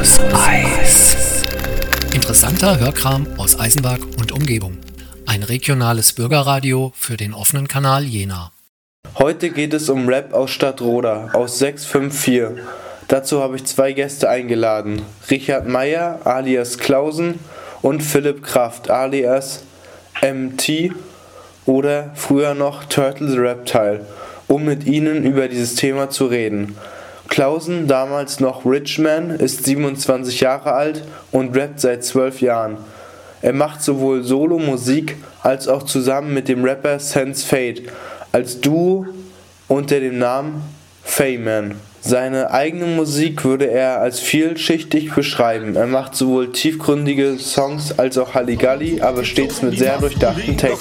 aus Eis. Interessanter Hörkram aus Eisenberg und Umgebung. Ein regionales Bürgerradio für den offenen Kanal Jena. Heute geht es um Rap aus Stadtroda, aus 654. Dazu habe ich zwei Gäste eingeladen. Richard Meyer alias Klausen und Philipp Kraft alias MT oder früher noch Turtle the Reptile, um mit ihnen über dieses Thema zu reden. Klausen, damals noch Richman, ist 27 Jahre alt und rappt seit 12 Jahren. Er macht sowohl Solo-Musik als auch zusammen mit dem Rapper Sense Fate als Duo unter dem Namen Fayman. Seine eigene Musik würde er als vielschichtig beschreiben. Er macht sowohl tiefgründige Songs als auch Halligalli, aber stets mit sehr durchdachten Texten.